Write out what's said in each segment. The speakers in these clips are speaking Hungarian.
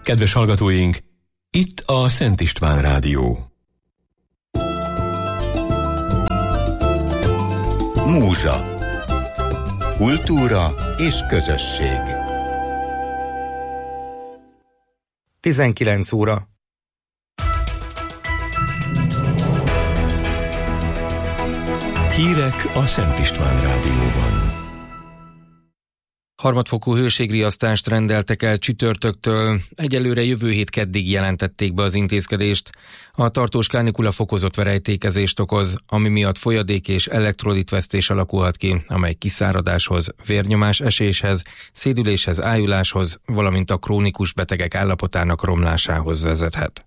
Kedves hallgatóink, itt a Szent István Rádió. Múzsa. Kultúra és közösség. 19 óra. Hírek a Szent István Rádióban. Harmadfokú hőségriasztást rendeltek el csütörtöktől, egyelőre jövő hét keddig jelentették be az intézkedést. A tartós kánikula fokozott verejtékezést okoz, ami miatt folyadék és elektrolitvesztés alakulhat ki, amely kiszáradáshoz, vérnyomás eséshez, szédüléshez, ájuláshoz, valamint a krónikus betegek állapotának romlásához vezethet.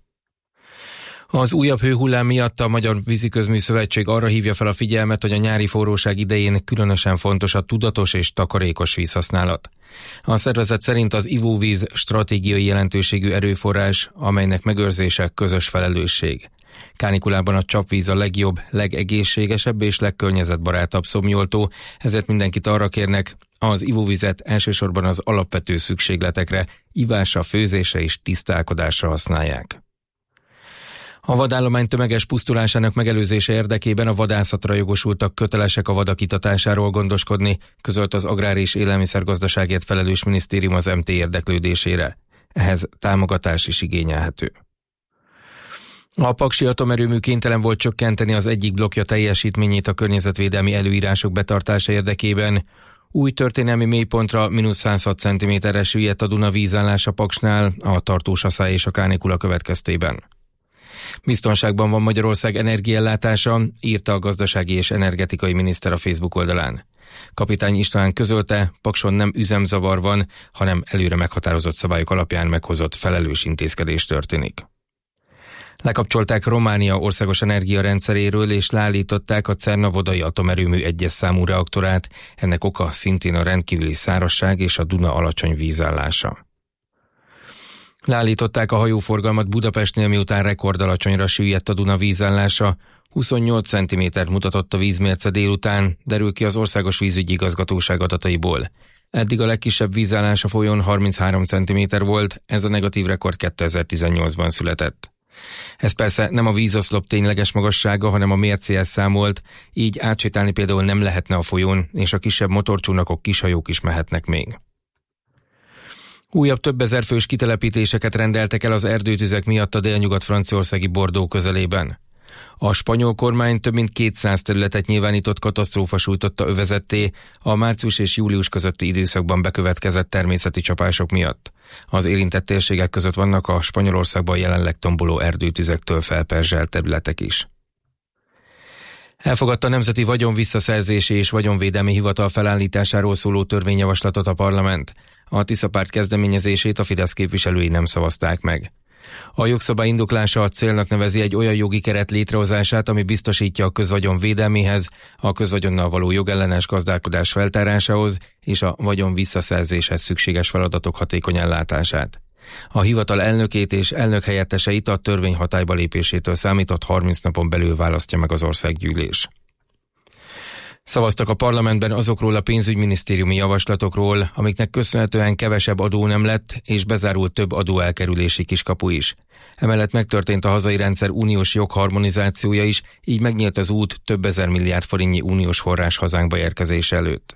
Az újabb hőhullám miatt a Magyar Víziközmű-szövetség arra hívja fel a figyelmet, hogy a nyári forróság idején különösen fontos a tudatos és takarékos vízhasználat. A szervezet szerint az ivóvíz stratégiai jelentőségű erőforrás, amelynek megőrzése közös felelősség. Kánikulában a csapvíz a legjobb, legegészségesebb és legkörnyezetbarátabb szomjoltó, ezért mindenkit arra kérnek, az ivóvizet elsősorban az alapvető szükségletekre, ivásra, főzésre és tisztálkodásra használják. A vadállomány tömeges pusztulásának megelőzése érdekében a vadászatra jogosultak kötelesek a vadak itatásáról gondoskodni, közölt az Agrár- és Élelmiszergazdaságért felelős minisztérium az MT érdeklődésére. Ehhez támogatás is igényelhető. A paksi atomerőmű kénytelen volt csökkenteni az egyik blokkja teljesítményét a környezetvédelmi előírások betartása érdekében. Új történelmi mélypontra -106 cm-re süllyedt a Duna vízállása Paksnál a tartós aszály és a kánikula következtében. Biztonságban van Magyarország energiaellátása, írta a gazdasági és energetikai miniszter a Facebook oldalán. Kapitány István közölte, Pakson nem üzemzavar van, hanem előre meghatározott szabályok alapján meghozott felelős intézkedés történik. Lekapcsolták Románia országos energiarendszeréről és leállították a Cernavodai atomerőmű 1-es számú reaktorát, ennek oka szintén a rendkívüli szárazság és a Duna alacsony vízállása. Leállították a hajóforgalmat Budapestnél, miután rekordalacsonyra süllyedt a Duna vízállása, 28 cm mutatott a vízmérce délután, derül ki az Országos Vízügyi Igazgatóság adataiból. Eddig a legkisebb vízállás a folyón 33 cm volt, ez a negatív rekord 2018-ban született. Ez persze nem a vízoszlop tényleges magassága, hanem a mércéhez számolt, így átsétálni például nem lehetne a folyón, és a kisebb motorcsónakok, kishajók is mehetnek még. Újabb több ezer fős kitelepítéseket rendeltek el az erdőtüzek miatt a délnyugat-franciaországi Bordeaux közelében. A spanyol kormány több mint 200 területet nyilvánított katasztrófa sújtotta övezetté a március és július közötti időszakban bekövetkezett természeti csapások miatt. Az érintett térségek között vannak a Spanyolországban jelenleg tomboló erdőtüzektől felperzselt területek is. Elfogadta a Nemzeti Vagyon Visszaszerzési és Vagyonvédelmi Hivatal felállításáról szóló törvényjavaslatot a parlament. A Tisza párt kezdeményezését a Fidesz képviselői nem szavazták meg. A jogszabály indoklása a célnak nevezi egy olyan jogi keret létrehozását, ami biztosítja a közvagyon védelméhez, a közvagyonnal való jogellenes gazdálkodás feltárásához és a vagyon visszaszerzéshez szükséges feladatok hatékony ellátását. A hivatal elnökét és elnökhelyetteseit a törvény hatályba lépésétől számított 30 napon belül választja meg az országgyűlés. Szavaztak a parlamentben azokról a pénzügyminisztériumi javaslatokról, amiknek köszönhetően kevesebb adó nem lett, és bezárult több adóelkerülési kiskapu is. Emellett megtörtént a hazai rendszer uniós jogharmonizációja is, így megnyílt az út több ezer milliárd forintnyi uniós forrás hazánkba érkezés előtt.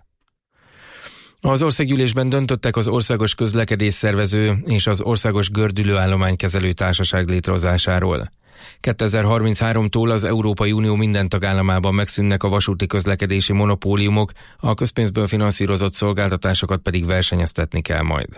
Az országgyűlésben döntöttek az Országos Közlekedésszervező és az Országos Gördülőállománykezelő Társaság létrehozásáról. 2033-tól az Európai Unió minden tagállamában megszűnnek a vasúti közlekedési monopóliumok, a közpénzből finanszírozott szolgáltatásokat pedig versenyeztetni kell majd.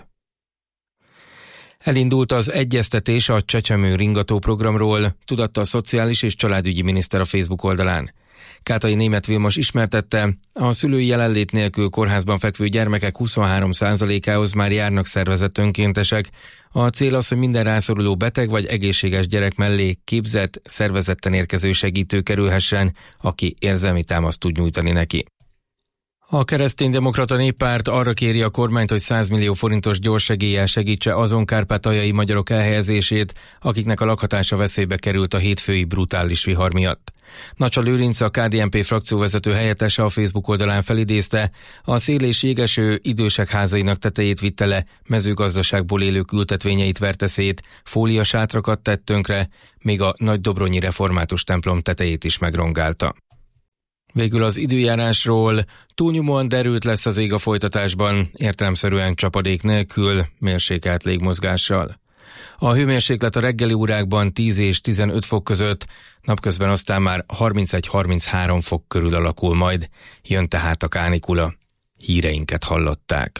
Elindult az egyeztetés a Csecsemő ringató programról, tudatta a Szociális és Családügyi Miniszter a Facebook oldalán. Kátai Németh Vilmos ismertette, a szülői jelenlét nélkül kórházban fekvő gyermekek 23%-ához már járnak szervezett önkéntesek. A cél az, hogy minden rászoruló beteg vagy egészséges gyerek mellé képzett, szervezetten érkező segítő kerülhessen, aki érzelmi támaszt tud nyújtani neki. A Kereszténydemokrata Néppárt arra kéri a kormányt, hogy 100 millió forintos gyorssegéllyel segítse azon kárpátaljai magyarok elhelyezését, akiknek a lakhatása veszélybe került a hétfői brutális vihar miatt. Nacsa Lőrinc, a KDNP frakcióvezető helyettese a Facebook oldalán felidézte, a szél és jégeső idősek házainak tetejét vitte le, mezőgazdaságból élők ültetvényeit verte szét, fóliasátrakat tett tönkre, még a Nagydobronyi református templom tetejét is megrongálta. Végül az időjárásról: túlnyomóan derült lesz az ég a folytatásban, értelemszerűen csapadék nélkül, mérsékelt légmozgással. A hőmérséklet a reggeli órákban 10 és 15 fok között, napközben aztán már 31-33 fok körül alakul majd, jön tehát a kánikula. Híreinket hallották.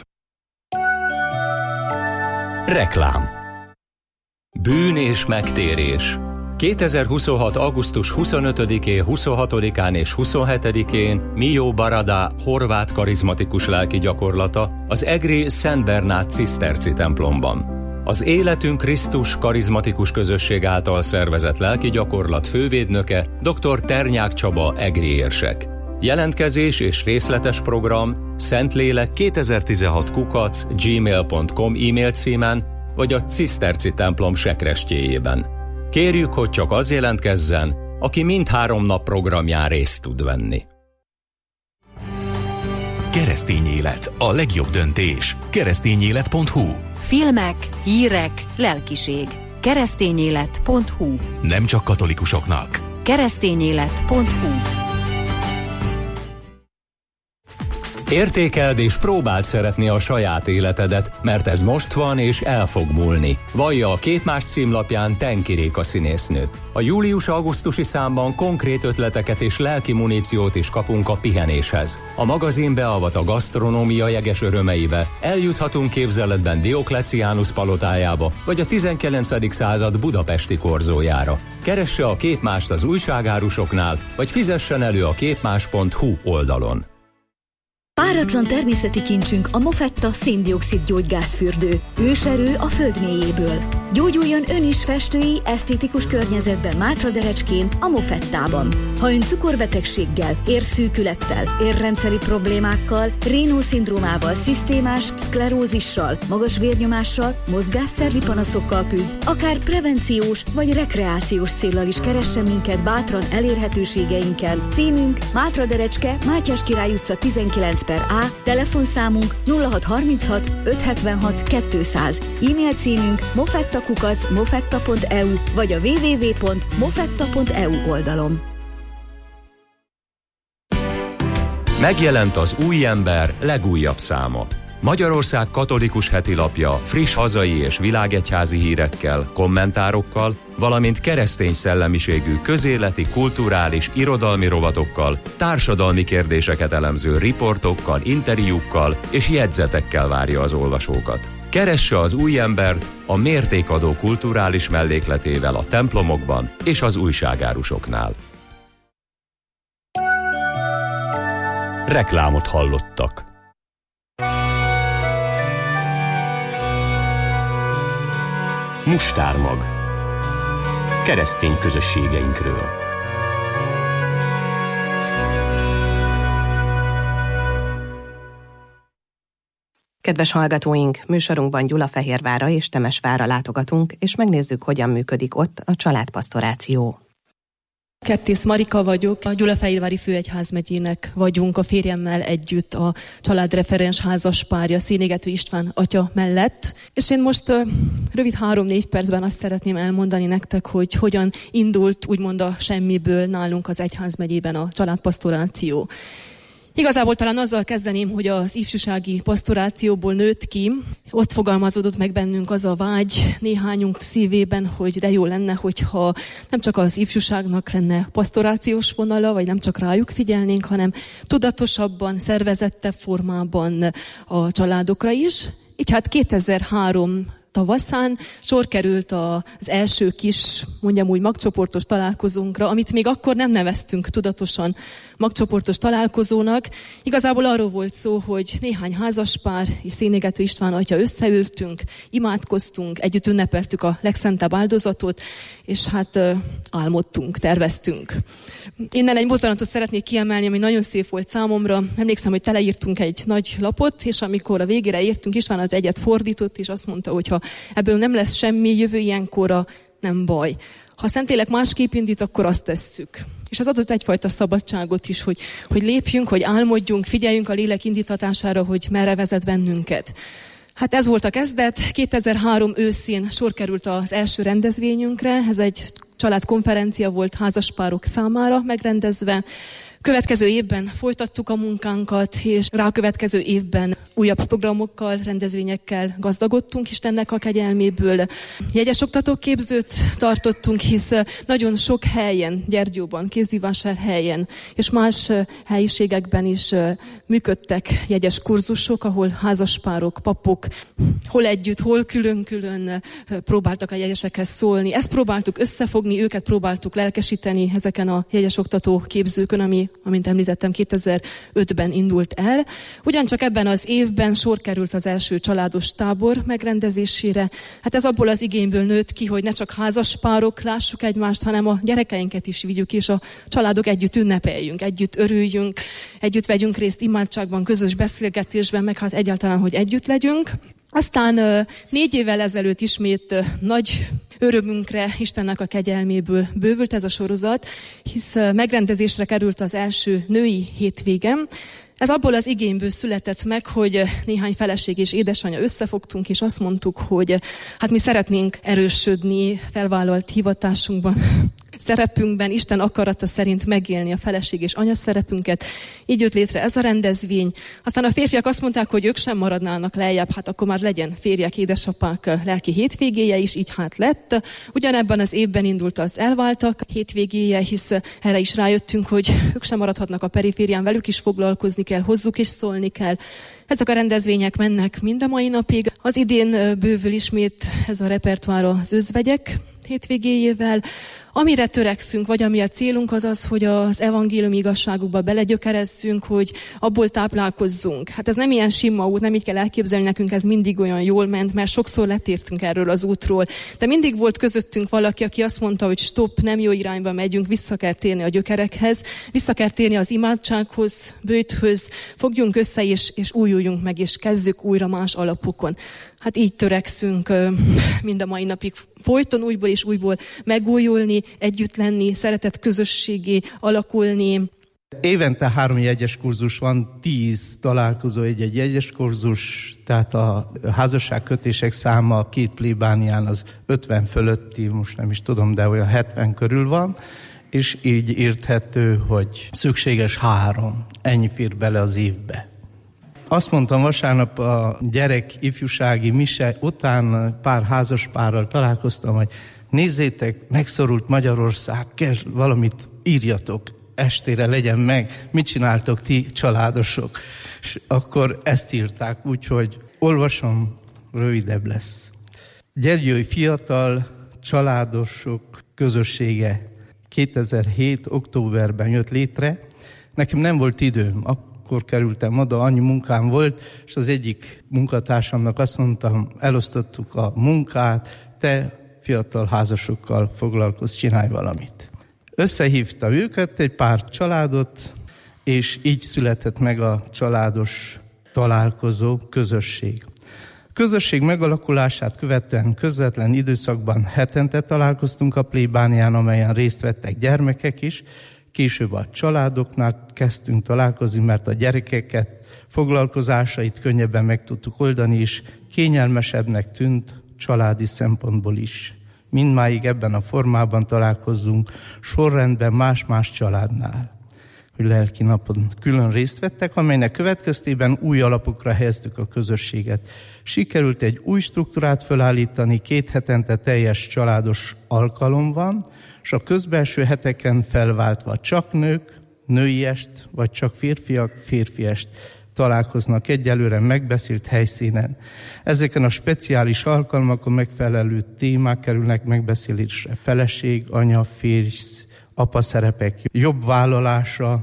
Reklám. Bűn és megtérés. 2026. augusztus 25-én, 26-án és 27-én Mio Barada horvát karizmatikus lelki gyakorlata az egri Szent Bernát ciszterci templomban. Az Életünk Krisztus karizmatikus közösség által szervezett lelki gyakorlat fővédnöke dr. Ternyák Csaba egri érsek. Jelentkezés és részletes program szentlélek2016@gmail.com e-mail címen vagy a ciszterci templom sekrestjéjében. Kérjük, hogy csak az jelentkezzen, aki mindhárom nap programján részt tud venni. Keresztény élet, a legjobb döntés. Keresztényélet.hu. Filmek, hírek, lelkiség. Keresztényélet.hu. Nem csak katolikusoknak. Keresztényélet.hu. Értékeld és próbáld szeretni a saját életedet, mert ez most van és el fog múlni. Vallja a Képmás címlapján Tenki Réka színésznő. A július-augusztusi számban konkrét ötleteket és lelki muníciót is kapunk a pihenéshez. A magazin beavat a gasztronómia jeges örömeibe, eljuthatunk képzeletben Diokleciánus palotájába, vagy a 19. század budapesti korzójára. Keresse a Képmást az újságárusoknál, vagy fizessen elő a képmás.hu oldalon. Páratlan természeti kincsünk a Mofetta szén-dioxid gyógygázfürdő. Őserő a föld mélyéből. Gyógyuljon ön is festői, esztétikus környezetben Mátraderecskén, a Mofettában. Ha ön cukorbetegséggel, érszűkülettel, érrendszeri problémákkal, Raynaud-szindrómával, szisztémás szklerózissal, magas vérnyomással, mozgásszervi panaszokkal küzd, akár prevenciós vagy rekreációs céllal is keressen minket bátran elérhetőségeinken. Címünk Mátraderecske, Mátyás Király utca 19/A, telefonszámunk 0636 576 200, e-mail címünk mofetta@mofetta.eu vagy a www.mofetta.eu oldalon. Megjelent az Új Ember legújabb száma. Magyarország katolikus hetilapja friss hazai és világegyházi hírekkel, kommentárokkal, valamint keresztény szellemiségű közéleti, kulturális, irodalmi rovatokkal, társadalmi kérdéseket elemző riportokkal, interjúkkal és jegyzetekkel várja az olvasókat. Keresse az Új Embert a mértékadó kulturális mellékletével a templomokban és az újságárusoknál. Reklámot hallottak. Mustármag. Keresztény közösségeinkről. Kedves hallgatóink, műsorunkban Gyulafehérvárra és Temesvárra látogatunk, és megnézzük, hogyan működik ott a családpastoráció. Kertész Marika vagyok, a Gyulafehérvári Főegyházmegyének vagyunk a férjemmel együtt a családreferens házaspárja Szénégető István atya mellett. És én most rövid 3-4 percben azt szeretném elmondani nektek, hogy hogyan indult úgymond a semmiből nálunk az egyházmegyében a családpastoráció. Igazából talán azzal kezdeném, hogy az ifjúsági pastorációból nőtt ki. Ott fogalmazódott meg bennünk az a vágy néhányunk szívében, hogy de jó lenne, hogyha nem csak az ifjúságnak lenne pastorációs vonala, vagy nem csak rájuk figyelnénk, hanem tudatosabban, szervezettebb formában a családokra is. Így hát 2003 tavaszán sor került az első kis, mondjam úgy, magcsoportos találkozónkra, amit még akkor nem neveztünk tudatosan magcsoportos találkozónak. Igazából arról volt szó, hogy néhány házaspár és Szénégető István atya összeültünk, imádkoztunk, együtt ünnepeltük a legszentebb áldozatot, és hát álmodtunk, terveztünk. Innen egy mozdulatot szeretnék kiemelni, ami nagyon szép volt számomra. Emlékszem, hogy teleírtunk egy nagy lapot, és amikor a végére értünk, István az egyet fordított, és azt mondta, hogy ha ebből nem lesz semmi jövő ilyenkorra, nem baj. Ha Szentlélek másképp indít, akkor azt tesszük. És ez adott egyfajta szabadságot is, hogy lépjünk, hogy álmodjunk, figyeljünk a lélek indítatására, hogy merre vezet bennünket. Hát ez volt a kezdet. 2003 őszén sor került az első rendezvényünkre. Ez egy családkonferencia volt házaspárok számára megrendezve. Következő évben folytattuk a munkánkat, és rákövetkező évben újabb programokkal, rendezvényekkel gazdagodtunk Istennek a kegyelméből. Jegyes oktatóképzőt tartottunk, hisz nagyon sok helyen, Gyergyóban, Kézdivásárhelyen és más helyiségekben is működtek jegyes kurzusok, ahol házaspárok, papok hol együtt, hol külön-külön próbáltak a jegyesekhez szólni. Ezt próbáltuk összefogni, őket próbáltuk lelkesíteni ezeken a jegyes oktatóképzőkön, ami, amint említettem, 2005-ben indult el. Ugyancsak ebben az évben sor került az első családos tábor megrendezésére. Hát ez abból az igényből nőtt ki, hogy ne csak házaspárok lássuk egymást, hanem a gyerekeinket is vigyük, és a családok együtt ünnepeljünk, együtt örüljünk, együtt vegyünk részt imádságban, közös beszélgetésben, meg hát egyáltalán, hogy együtt legyünk. Aztán 4 évvel ezelőtt ismét nagy örömünkre, Istennek a kegyelméből bővült ez a sorozat, hisz megrendezésre került az első női hétvégem. Ez abból az igényből született meg, hogy néhány feleség és édesanyja összefogtunk, és azt mondtuk, hogy hát mi szeretnénk erősödni felvállalt hivatásunkban, szerepünkben, Isten akarata szerint megélni a feleség és anya szerepünket. Így jött létre ez a rendezvény. Aztán a férfiak azt mondták, hogy ők sem maradnának lejjebb, hát akkor már legyen férjek, édesapák lelki hétvégéje is, így hát lett. Ugyanebben az évben indult az elváltak hétvégéje, hisz erre is rájöttünk, hogy ők sem maradhatnak a periférián, velük is foglalkozni kell, hozzuk is szólni kell. Ezek a rendezvények mennek mind a mai napig. Az idén bővül ismét ez a repertoár az özvegyek hétvégéjével. Amire törekszünk, vagy ami a célunk az az, hogy az evangélium igazságukba belegyökerezzünk, hogy abból táplálkozzunk. Hát ez nem ilyen sima út, nem így kell elképzelni, nekünk ez mindig olyan jól ment, mert sokszor letértünk erről az útról. De mindig volt közöttünk valaki, aki azt mondta, hogy stop, nem jó irányba megyünk, vissza kell térni a gyökerekhez, vissza kell térni az imádsághoz, bőthöz, fogjunk össze és újuljunk meg, és kezdjük újra más alapokon. Hát így törekszünk mind a mai napig folyton újból és újból megújulni, együtt lenni, szeretett közösségé alakulni. Évente 3 jegyes kurzus van, 10 találkozó egy jegyes kurzus, tehát a házasságkötések száma a 2 plébánián az 50 fölötti, most nem is tudom, de olyan 70 körül van, és így érthető, hogy szükséges 3, ennyi fér bele az évbe. Azt mondtam vasárnap a gyerek ifjúsági mise után pár házaspárral találkoztam, hogy nézzétek, megszorult Magyarország, valamit írjatok, estére legyen meg, mit csináltok ti családosok. És akkor ezt írták, úgyhogy olvasom, rövidebb lesz. Gyergyói fiatal családosok közössége 2007. októberben jött létre. Nekem nem volt időm, akkor kerültem oda, annyi munkám volt, és az egyik munkatársamnak azt mondtam, elosztottuk a munkát, te fiatal házasokkal foglalkozz, csinálj valamit. Összehívta őket, egy pár családot, és így született meg a családos találkozó közösség. A közösség megalakulását követően közvetlen időszakban hetente találkoztunk a plébánián, amelyen részt vettek gyermekek is. Később a családoknál kezdtünk találkozni, mert a gyerekeket foglalkozásait könnyebben meg tudtuk oldani, és kényelmesebbnek tűnt családi szempontból is. Mindmáig ebben a formában találkozzunk, sorrendben más-más családnál, hogy lelki napon külön részt vettek, amelynek következtében új alapokra helyeztük a közösséget. Sikerült egy új struktúrát felállítani, 2 hetente teljes családos alkalom van, és a közbelső heteken felváltva csak nők, női est, vagy csak férfiak, férfi est találkoznak egyelőre megbeszélt helyszínen. Ezeken a speciális alkalmakon megfelelő témák kerülnek megbeszélésre. Feleség, anya, férj, apa szerepek jobb vállalása,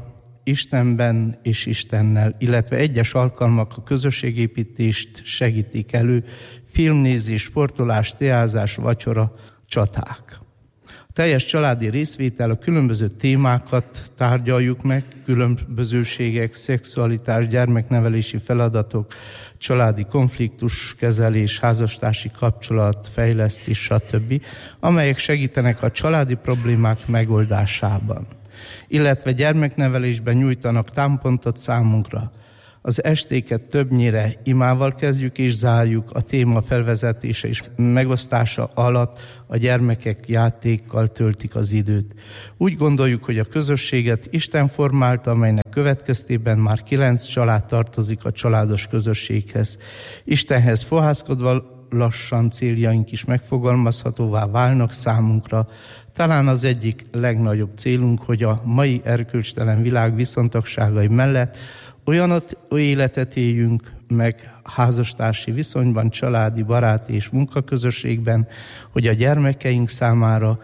Istenben és Istennel, illetve egyes alkalmak a közösségépítést segítik elő, filmnézés, sportolás, teázás, vacsora, csaták. A teljes családi részvétel, a különböző témákat tárgyaljuk meg, különbözőségek, szexualitás, gyermeknevelési feladatok, családi konfliktuskezelés, házastársi kapcsolat, fejlesztés, stb., amelyek segítenek a családi problémák megoldásában, illetve gyermeknevelésben nyújtanak támpontot számunkra. Az estéket többnyire imával kezdjük és zárjuk, a téma felvezetése és megosztása alatt a gyermekek játékkal töltik az időt. Úgy gondoljuk, hogy a közösséget Isten formálta, amelynek következtében már 9 család tartozik a családos közösséghez. Istenhez fohászkodva lassan céljaink is megfogalmazhatóvá válnak számunkra. Talán az egyik legnagyobb célunk, hogy a mai erkölcstelen világ viszontagságai mellett olyan életet éljünk meg házastársi viszonyban, családi, baráti és munkaközösségben, hogy a gyermekeink számára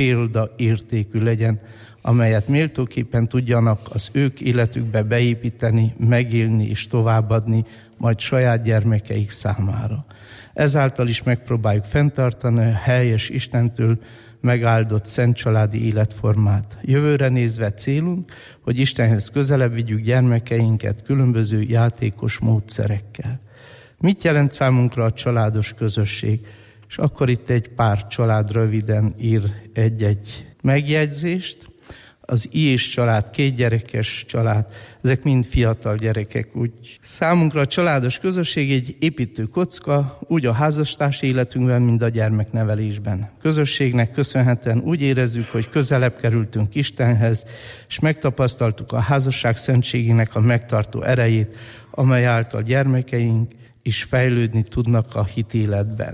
példaértékű legyen, amelyet méltóképpen tudjanak az ők életükbe beépíteni, megélni és továbbadni, majd saját gyermekeik számára. Ezáltal is megpróbáljuk fenntartani a helyes, Istentől megáldott szent családi életformát. Jövőre nézve célunk, hogy Istenhez közelebb vigyük gyermekeinket különböző játékos módszerekkel. Mit jelent számunkra a családos közösség? És akkor itt egy pár család röviden ír egy-egy megjegyzést. Az I.és család, 2 gyerekes család, ezek mind fiatal gyerekek. Úgy számunkra a családos közösség egy építő kocka, úgy a házastársi életünkben, mint a gyermeknevelésben. Közösségnek köszönhetően úgy érezzük, hogy közelebb kerültünk Istenhez, és megtapasztaltuk a házasság szentségének a megtartó erejét, amely által gyermekeink is fejlődni tudnak a hitéletben.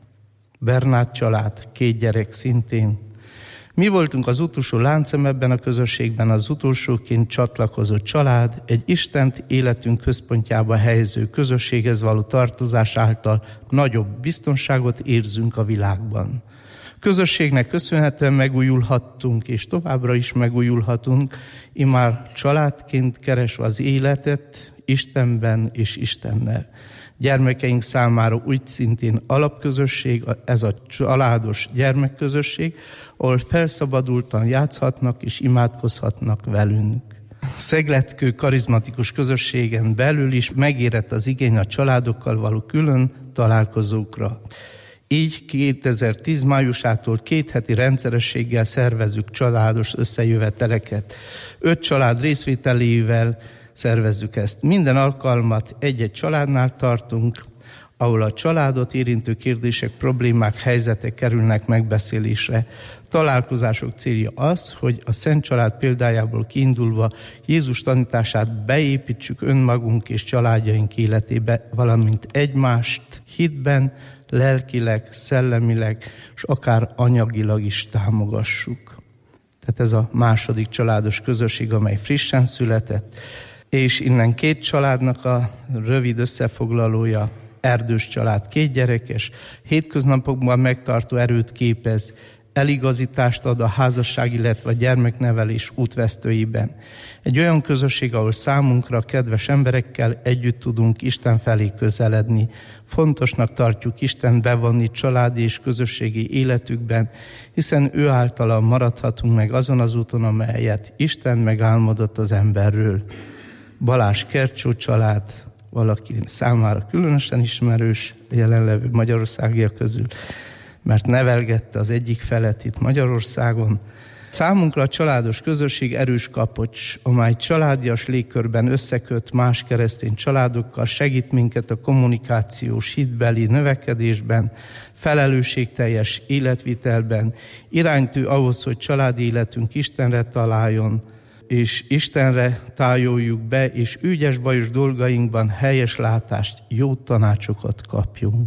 Bernát család, 2 gyerek szintén. Mi voltunk az utolsó láncem ebben a közösségben, az utolsóként csatlakozó család, egy Istent életünk központjába helyező közösséghez való tartozás által nagyobb biztonságot érzünk a világban. Közösségnek köszönhetően megújulhattunk, és továbbra is megújulhatunk, immár családként keresve az életet Istenben és Istennel. Gyermekeink számára úgy szintén alapközösség, ez a családos gyermekközösség, ahol felszabadultan játszhatnak és imádkozhatnak velünk. Szegletkő karizmatikus közösségen belül is megérett az igény a családokkal való külön találkozókra. Így 2010 májusától 2 heti rendszerességgel szervezzük családos összejöveteleket. 5 család részvételével szervezzük ezt. Minden alkalmat egy-egy családnál tartunk, ahol a családot érintő kérdések, problémák, helyzetek kerülnek megbeszélésre. Találkozások célja az, hogy a Szent Család példájából kiindulva Jézus tanítását beépítsük önmagunk és családjaink életébe, valamint egymást hitben, lelkileg, szellemileg, és akár anyagilag is támogassuk. Tehát ez a második családos közösség, amely frissen született, és innen 2 családnak a rövid összefoglalója, Erdős család, 2 gyerekes, hétköznapokban megtartó erőt képez, eligazítást ad a házasság, illetve a gyermeknevelés útvesztőiben. Egy olyan közösség, ahol számunkra kedves emberekkel együtt tudunk Isten felé közeledni. Fontosnak tartjuk Isten bevonni családi és közösségi életükben, hiszen ő általa maradhatunk meg azon az úton, amelyet Isten megálmodott az emberről. Balázs Kercsó család, valaki számára különösen ismerős, jelenlevő magyarországiak közül, mert nevelgette az egyik felet itt Magyarországon. Számunkra a családos közösség erős kapocs, amely családias légkörben összeköt más keresztény családokkal, segít minket a kommunikációs, hitbeli növekedésben, felelősségteljes életvitelben, iránytű ahhoz, hogy családi életünk Istenre találjon, és Istenre tájoljuk be, és ügyes-bajos dolgainkban helyes látást, jó tanácsokat kapjunk.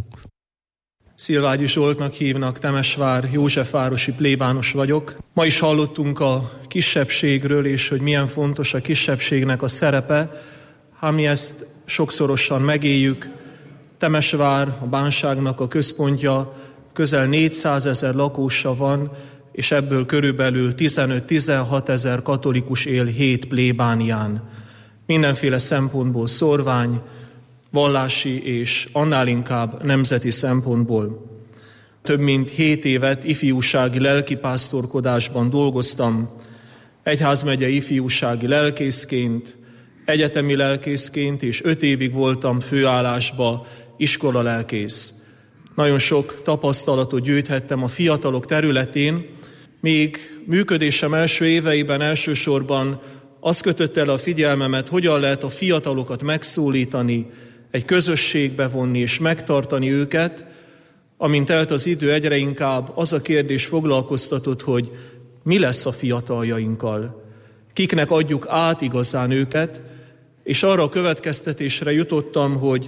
Szilvágyi Zsoltnak hívnak, Temesvár, Józsefvárosi plébános vagyok. Ma is hallottunk a kisebbségről, és hogy milyen fontos a kisebbségnek a szerepe. Hát mi ezt sokszorosan megéljük. Temesvár, a bánságnak a központja, közel 400 000 lakósa van, és ebből körülbelül 15-16 ezer katolikus él 7 plébánián. Mindenféle szempontból szórvány, vallási és annál inkább nemzeti szempontból. Több mint 7 évet ifjúsági lelkipásztorkodásban dolgoztam, egyházmegye ifjúsági lelkészként, egyetemi lelkészként, és 5 évig voltam főállásba iskolalelkész. Nagyon sok tapasztalatot gyűjthettem a fiatalok területén, még működésem első éveiben elsősorban az kötötte el a figyelmemet, hogyan lehet a fiatalokat megszólítani, egy közösségbe vonni és megtartani őket. Amint telt az idő, egyre inkább az a kérdés foglalkoztatott, hogy mi lesz a fiataljainkkal, kiknek adjuk át igazán őket, és arra a következtetésre jutottam, hogy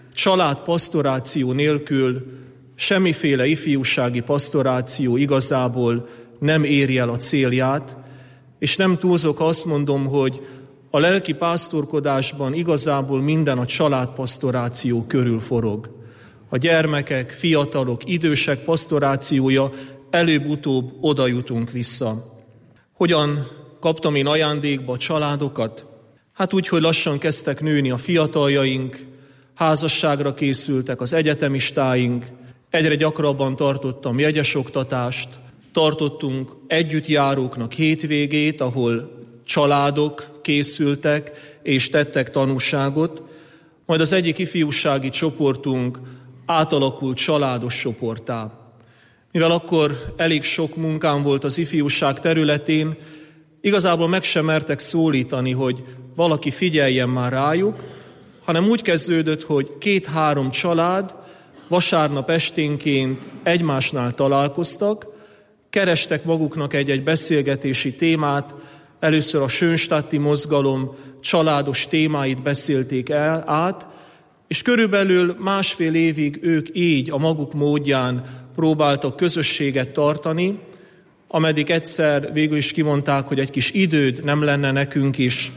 családpastoráció nélkül semmiféle ifjúsági pastoráció igazából nem éri el a célját, és nem túlzok, azt mondom, hogy a lelki pásztorkodásban igazából minden a családpastoráció körül forog. A gyermekek, fiatalok, idősek pastorációja, előbb-utóbb oda jutunk vissza. Hogyan kaptam én ajándékba a családokat? Hát úgy, hogy lassan kezdtek nőni a fiataljaink, házasságra készültek az egyetemistáink, egyre gyakrabban tartottam jegyesoktatást, tartottunk együttjáróknak hétvégét, ahol családok készültek és tettek tanúságot, majd az egyik ifjúsági csoportunk átalakult családos csoporttá. Mivel akkor elég sok munkám volt az ifjúság területén, igazából meg sem mertek szólítani, hogy valaki figyeljen már rájuk, hanem úgy kezdődött, hogy 2-3 család vasárnap esténként egymásnál találkoztak, kerestek maguknak egy beszélgetési témát, először a Schönstadti mozgalom családos témáit beszélték el át, és körülbelül 1,5 évig ők így a maguk módján próbáltak közösséget tartani, ameddig egyszer végül is kimondták, hogy egy kis időd nem lenne nekünk is.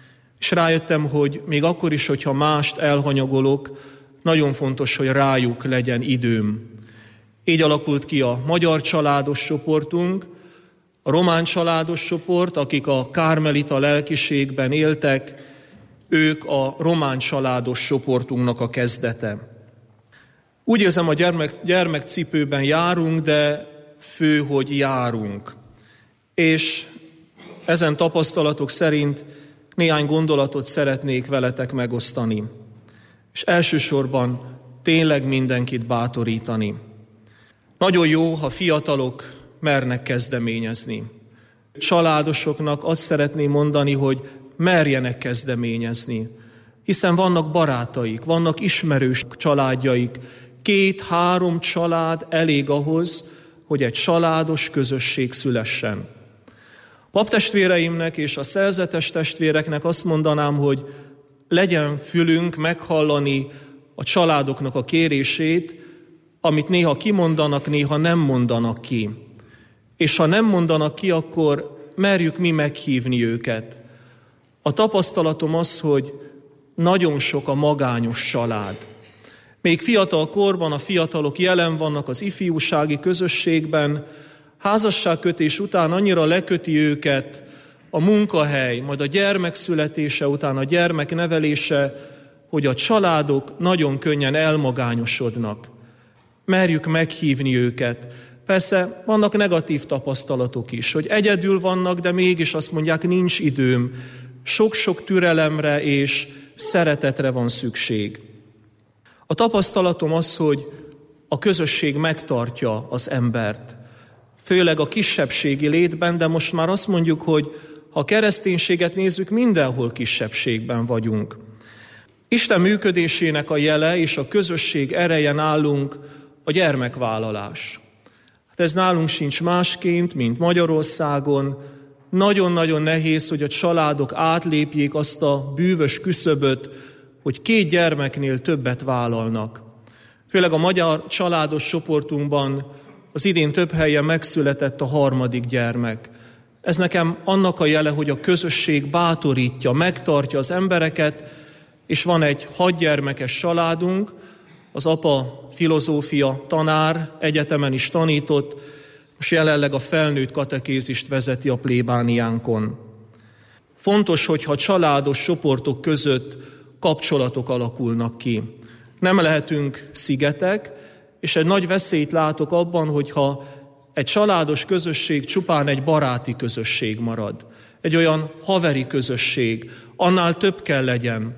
És rájöttem, hogy még akkor is, hogyha mást elhanyagolok, nagyon fontos, hogy rájuk legyen időm. Így alakult ki a magyar családos csoportunk, a román családos csoport, akik a kármelita lelkiségben éltek, ők a román családos csoportunknak a kezdete. Úgy érzem, a gyermekcipőben járunk, de fő, hogy járunk. És ezen tapasztalatok szerint néhány gondolatot szeretnék veletek megosztani. És elsősorban tényleg mindenkit bátorítani. Nagyon jó, ha fiatalok mernek kezdeményezni. Családosoknak azt szeretném mondani, hogy merjenek kezdeményezni, hiszen vannak barátaik, vannak ismerős családjaik. 2-3 család elég ahhoz, hogy egy családos közösség szülessen. Paptestvéreimnek és a szerzetes testvéreknek azt mondanám, hogy legyen fülünk meghallani a családoknak a kérését, amit néha kimondanak, néha nem mondanak ki. És ha nem mondanak ki, akkor merjük mi meghívni őket. A tapasztalatom az, hogy nagyon sok a magányos család. Még fiatal korban a fiatalok jelen vannak az ifjúsági közösségben, házasságkötés után annyira leköti őket a munkahely, majd a gyermek születése után a gyermek nevelése, hogy a családok nagyon könnyen elmagányosodnak. Merjük meghívni őket. Persze vannak negatív tapasztalatok is, hogy egyedül vannak, de mégis azt mondják, nincs időm. Sok-sok türelemre és szeretetre van szükség. A tapasztalatom az, hogy a közösség megtartja az embert. Főleg a kisebbségi létben, de most már azt mondjuk, hogy ha a kereszténységet nézzük, mindenhol kisebbségben vagyunk. Isten működésének a jele és a közösség ereje nálunk a gyermekvállalás. Hát ez nálunk sincs másként, mint Magyarországon. Nagyon-nagyon nehéz, hogy a családok átlépjék azt a bűvös küszöböt, hogy 2 gyermeknél többet vállalnak. Főleg a magyar családos csoportunkban az idén több helyen megszületett a 3. gyermek. Ez nekem annak a jele, hogy a közösség bátorítja, megtartja az embereket, és van egy 6 gyermekes családunk, az apa filozófia tanár, egyetemen is tanított, Most jelenleg a felnőtt katekézist vezeti a plébániánkon. Fontos, hogyha családos csoportok között kapcsolatok alakulnak ki. Nem lehetünk szigetek, és egy nagy veszélyt látok abban, hogyha egy családos közösség csupán egy baráti közösség marad. Egy olyan haveri közösség, annál több kell legyen.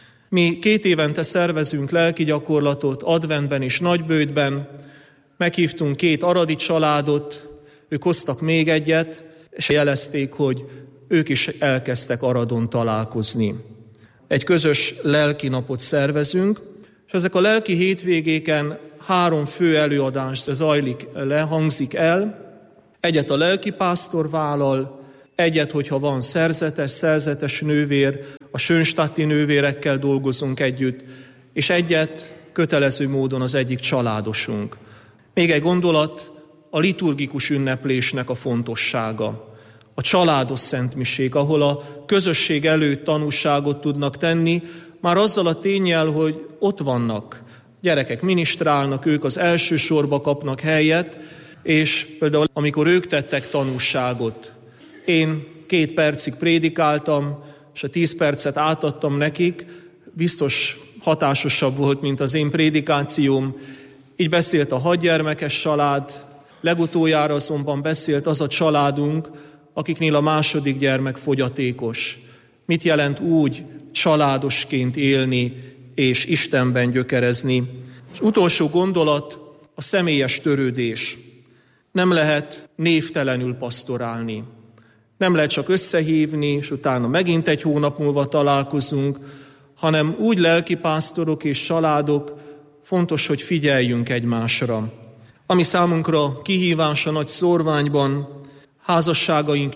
Mi 2 évente szervezünk lelki gyakorlatot adventben és nagybőjtben. Meghívtunk 2 aradi családot, ők hoztak még egyet, és jelezték, hogy ők is elkezdtek Aradon találkozni. Egy közös lelki napot szervezünk, és ezek a lelki hétvégéken 3 fő előadás zajlik le, hangzik el. Egyet a lelkipásztor vállal, egyet, hogyha van szerzetes nővér, a Schönstadti nővérekkel dolgozunk együtt, és egyet kötelező módon az egyik családosunk. Még egy gondolat, a liturgikus ünneplésnek a fontossága. A családos szentmiség, ahol a közösség előtt tanúságot tudnak tenni, már azzal a ténnyel, hogy ott vannak. Gyerekek ministrálnak, ők az első sorba kapnak helyet, és például amikor ők tettek tanúságot, én 2 percig prédikáltam, és a 10 percet átadtam nekik, biztos hatásosabb volt, mint az én prédikációm. Így beszélt a 6 gyermekes család, legutoljára azonban beszélt az a családunk, akiknél a 2. gyermek fogyatékos. Mit jelent úgy családosként élni és Istenben gyökerezni? És utolsó gondolat, a személyes törődés. Nem lehet névtelenül pasztorálni. Nem lehet csak összehívni, és utána megint egy hónap múlva találkozunk, hanem úgy lelkipásztorok és családok, fontos, hogy figyeljünk egymásra. Ami számunkra kihívás a nagy szórványban, házasságaink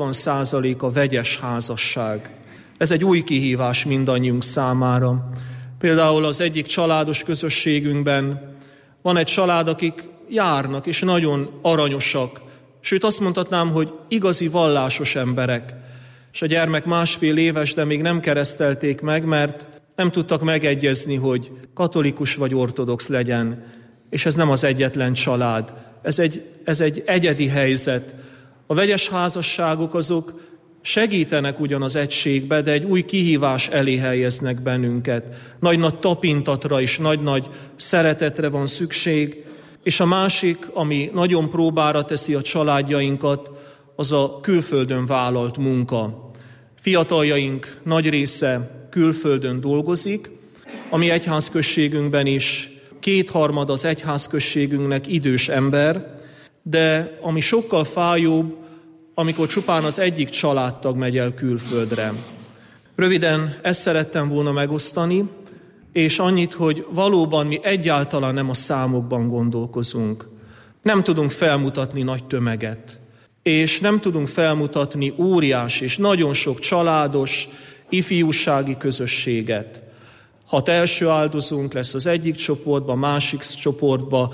80%-a vegyes házasság. Ez egy új kihívás mindannyiunk számára. Például az egyik családos közösségünkben van egy család, akik járnak, és nagyon aranyosak. Sőt, azt mondhatnám, hogy igazi vallásos emberek. És a gyermek 1,5 éves, de még nem keresztelték meg, mert nem tudtak megegyezni, hogy katolikus vagy ortodox legyen. És ez nem az egyetlen család. Ez egy egyedi helyzet. A vegyes házasságok azok segítenek ugyan az egységbe, de egy új kihívás elé helyeznek bennünket. Nagy-nagy tapintatra és nagy-nagy szeretetre van szükség, és a másik, ami nagyon próbára teszi a családjainkat, az a külföldön vállalt munka. Fiataljaink nagy része külföldön dolgozik, a mi egyházközségünkben is 2/3 az egyházközségünknek idős ember, de ami sokkal fájóbb, amikor csupán az egyik családtag megy el külföldre. Röviden ezt szerettem volna megosztani, és annyit, hogy valóban mi egyáltalán nem a számokban gondolkozunk. Nem tudunk felmutatni nagy tömeget, és nem tudunk felmutatni óriási és nagyon sok családos, ifjúsági közösséget. 6 első áldozónk lesz az egyik csoportban, másik csoportban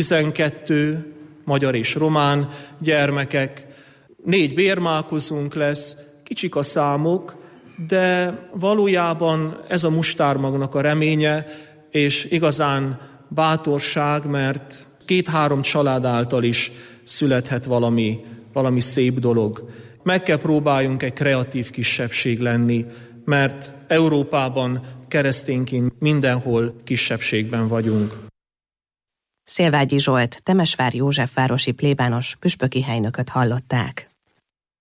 12 magyar és román gyermekek, 4 bérmálkozónk lesz, kicsik a számok, de valójában ez a mustármagnak a reménye, és igazán bátorság, mert 2-3 család által is születhet valami szép dolog. Meg kell próbáljunk egy kreatív kisebbség lenni, mert Európában keresztényként mindenhol kisebbségben vagyunk. Szélvágyi Zsolt, Temesvár Józsefvárosi plébános püspöki helynököt hallották.